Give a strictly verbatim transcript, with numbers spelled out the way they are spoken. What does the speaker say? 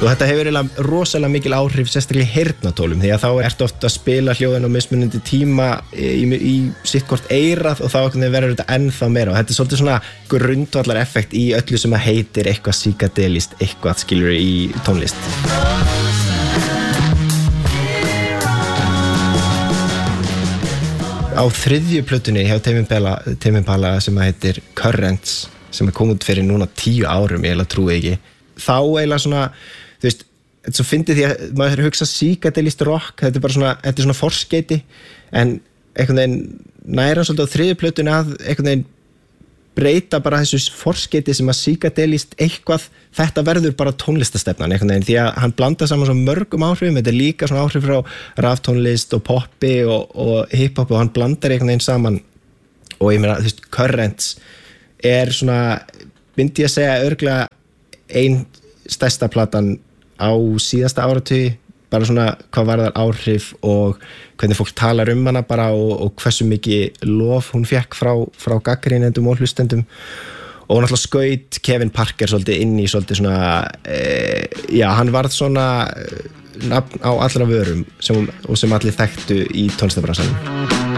og þetta hefur eiginlega rosalega mikil áhrif sérstaklega í heyrnartólum því að þá ertu oft að spila hljóðin á mismunandi tíma í, í, í sitt hvort eyrað og þá verður þetta ennþá meira og þetta er svolítið svona grundvallar effekt í öllu sem að heitir eitthvað psykadelist, eitthvað skilur í tónlist. Á þriðju plötunni hjá Tame Impala, Tame Impala sem heitir Currents sem er komið út fyrir núna tíu árum, ég eiginlega trúi ekki. Þá eiginlega svona, þú veist, þetta svo fyndið því að maður hugsa psykadelist rock, þetta er bara svona, þetta er svona forskeiti, en einhvern veginn næra svolítið á þriðju plötunni að einhvern veginn breyta bara þessu forskeiti sem að psykadelist eitthvað, þetta verður bara tónlistastefnan einhvern veginn, því að hann blandar saman svo mörgum áhrifum, þetta er líka svona áhrif frá raftónlist og poppi og, og hiphop og hann blandar einhvern veginn saman og ég meina, þú veist, Currents er svona, myndi ég að segja örugglega ein stærsta platan á síðasta áratugi, bara svona hvað varðar áhrif og hvernig fólk talar um hana bara og, og hversu mikið lof hún fékk frá, frá gagnrýnendum og hlustendum og náttúrulega skaut Kevin Parker svolítið inn í svolítið svona e, já, hann varð svona nafn á allra vörum sem, og sem allir þekktu í tónlistarbransanum.